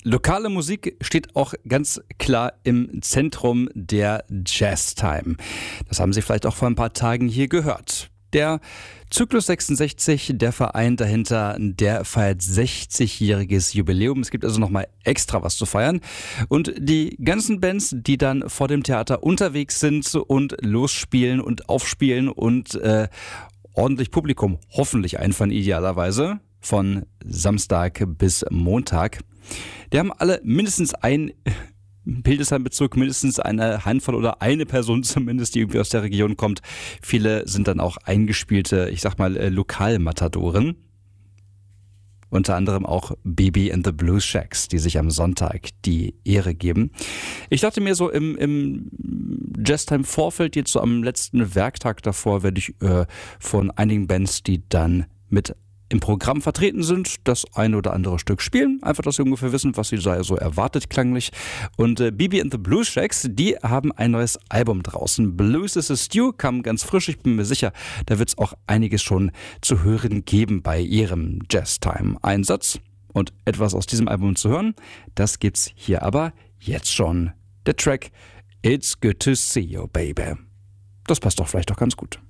Lokale Musik steht auch ganz klar im Zentrum der Jazztime. Das haben Sie vielleicht auch vor ein paar Tagen hier gehört. Der Zyklus 66, der Verein dahinter, der feiert 60-jähriges Jubiläum. Es gibt also nochmal extra was zu feiern. Und die ganzen Bands, die dann vor dem Theater unterwegs sind und losspielen und aufspielen und ordentlich Publikum hoffentlich einfangen, idealerweise von Samstag bis Montag. Die haben alle mindestens ein Hildesheim-Bezug, mindestens eine Handvoll oder eine Person zumindest, die irgendwie aus der Region kommt. Viele sind dann auch eingespielte, ich sag mal, Lokalmatadoren. Unter anderem auch Baby and the Blue Shacks, die sich am Sonntag die Ehre geben. Ich dachte mir so im Jazztime-Vorfeld, jetzt so am letzten Werktag davor, werde ich von einigen Bands, die dann mit im Programm vertreten sind, das eine oder andere Stück spielen. Einfach, dass Sie ungefähr wissen, was Sie da so erwartet klanglich. Und Baby and the Blue Shacks, die haben ein neues Album draußen. Blues is a Stew kam ganz frisch. Ich bin mir sicher, da wird es auch einiges schon zu hören geben bei Ihrem Jazztime-Einsatz. Und etwas aus diesem Album zu hören, das gibt's hier aber jetzt schon. Der Track It's Good to See You, Baby. Das passt doch vielleicht auch ganz gut.